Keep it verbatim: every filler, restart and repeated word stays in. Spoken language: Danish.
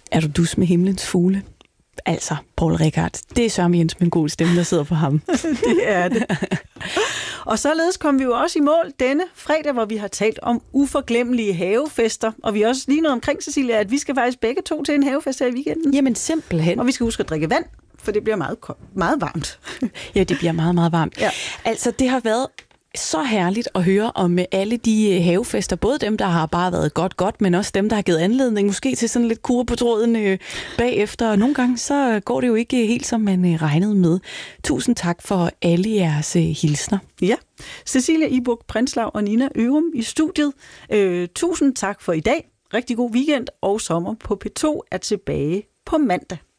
Er du dus med himlens fugle? Altså, Poul Reichhardt, det er Søren Jensen med en god stemme, der sidder for ham. Det er det. Og således kom vi jo også i mål denne fredag, hvor vi har talt om uforglemmelige havefester. Og vi har også lige noget omkring, Cecilia, at vi skal faktisk begge to til en havefest her i weekenden. Jamen simpelthen. Og vi skal huske at drikke vand, for det bliver meget, meget varmt. Ja, det bliver meget, meget varmt. Ja. Altså, det har været så herligt at høre om alle de havefester, både dem, der har bare været godt, godt, men også dem, der har givet anledning måske til sådan lidt kur på tråden øh, bagefter. Og nogle gange så går det jo ikke helt, som man øh, regnede med. Tusind tak for alle jeres øh, hilsner. Ja, Cecilia Ibuk Prinslav og Nina Ørum i studiet. Øh, tusind tak for i dag. Rigtig god weekend, og Sommer på P to er tilbage på mandag.